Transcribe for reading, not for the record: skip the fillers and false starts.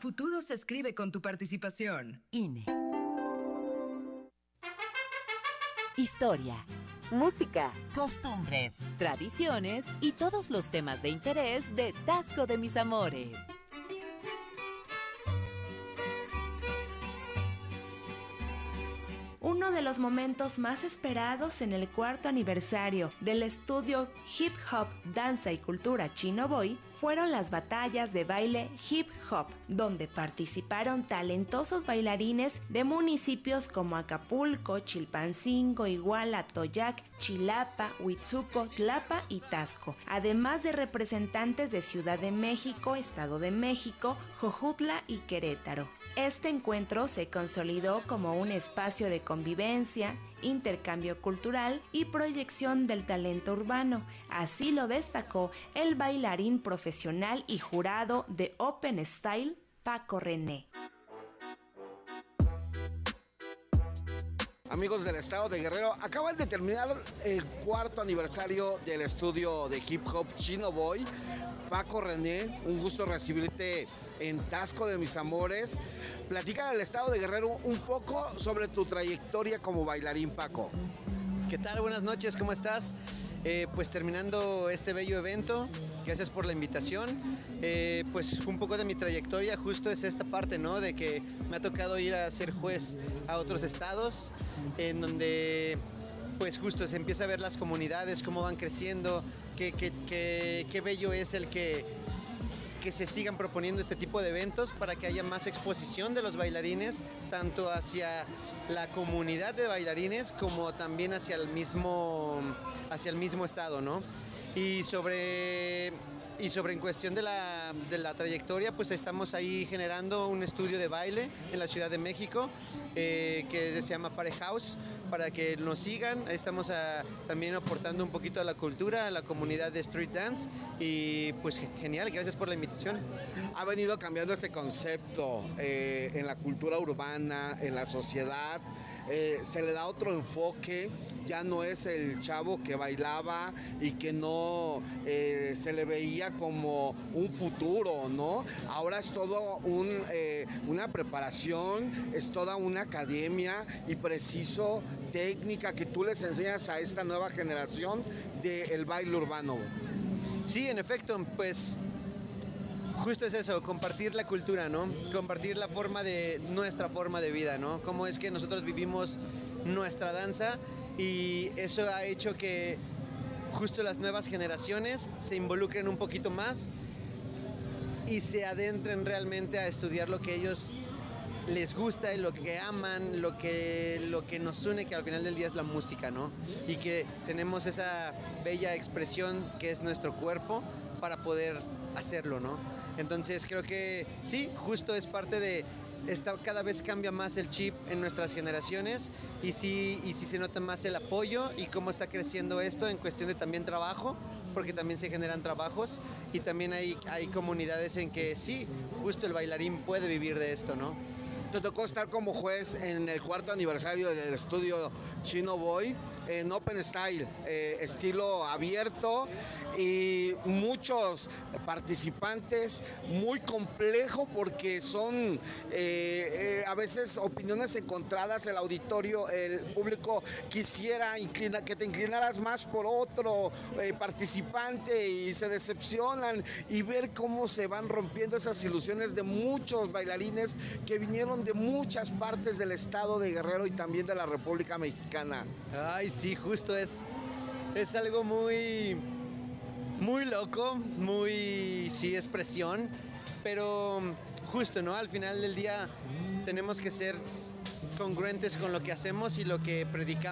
futuro se escribe con tu participación. INE. Historia, música, costumbres, tradiciones y todos los temas de interés de Tasco de Mis Amores. Uno de los momentos más esperados en el 4º aniversario del estudio Hip Hop, Danza y Cultura Chino Boy fueron las batallas de baile hip hop, donde participaron talentosos bailarines de municipios como Acapulco, Chilpancingo, Iguala, Toyac, Chilapa, Huitzuco, Tlapa y Tasco, además de representantes de Ciudad de México, Estado de México, Jojutla y Querétaro. Este encuentro se consolidó como un espacio de convivencia, intercambio cultural y proyección del talento urbano. Así lo destacó el bailarín profesional y jurado de Open Style, Paco René. Amigos del estado de Guerrero, acaban de terminar el 4º aniversario del estudio de hip hop Chino Boy. Paco René, un gusto recibirte en Tasco de Mis Amores. Platica del estado de Guerrero un poco sobre tu trayectoria como bailarín, Paco. ¿Qué tal? Buenas noches, ¿cómo estás? Pues terminando este bello evento, gracias por la invitación. Pues un poco de mi trayectoria justo es esta parte, ¿no? De que me ha tocado ir a ser juez a otros estados, en donde pues justo se empieza a ver las comunidades, cómo van creciendo, qué bello es el que se sigan proponiendo este tipo de eventos para que haya más exposición de los bailarines, tanto hacia la comunidad de bailarines como también hacia el mismo estado, ¿no? Y sobre en cuestión de la trayectoria, pues estamos ahí generando un estudio de baile en la Ciudad de México, que se llama Pare House, para que nos sigan. Estamos también aportando un poquito a la cultura, a la comunidad de street dance, y pues genial, gracias por la invitación. Ha venido cambiando este concepto en la cultura urbana, en la sociedad. Se le da otro enfoque, ya no es el chavo que bailaba y que no se le veía como un futuro, ¿no? Ahora es todo una preparación, es toda una academia y preciso técnica que tú les enseñas a esta nueva generación del baile urbano. Sí, en efecto, pues justo es eso, compartir la cultura, ¿no? Compartir nuestra forma de vida, ¿no? Cómo es que nosotros vivimos nuestra danza, y eso ha hecho que justo las nuevas generaciones se involucren un poquito más y se adentren realmente a estudiar lo que ellos les gusta y lo que aman, lo que nos une, que al final del día es la música, ¿no? Y que tenemos esa bella expresión que es nuestro cuerpo para poder hacerlo, ¿no? Entonces creo que sí, justo es parte de cada vez cambia más el chip en nuestras generaciones, y sí se nota más el apoyo y cómo está creciendo esto en cuestión de también trabajo, porque también se generan trabajos, y también hay comunidades en que sí, justo el bailarín puede vivir de esto, ¿no? Te tocó estar como juez en el 4º aniversario del estudio Chino Boy en Open Style, estilo abierto, y muchos participantes, muy complejo porque son a veces opiniones encontradas. El auditorio, el público quisiera que te inclinaras más por otro participante, y se decepcionan, y ver cómo se van rompiendo esas ilusiones de muchos bailarines que vinieron de muchas partes del estado de Guerrero y también de la República Mexicana. Ay, sí, justo es algo muy loco, sí, es presión, pero justo, ¿no? Al final del día tenemos que ser congruentes con lo que hacemos y lo que predicamos.